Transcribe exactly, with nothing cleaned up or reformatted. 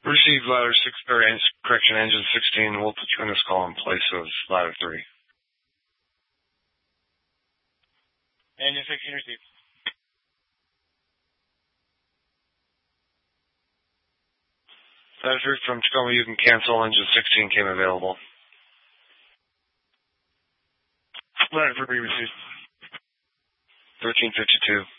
Receive ladder six, or en- correction, engine sixteen. We'll put you in this call in place of ladder three. Engine sixteen received. Ladder three from Tacoma, you can cancel. Engine sixteen came available. Ladder three received. thirteen fifty-two.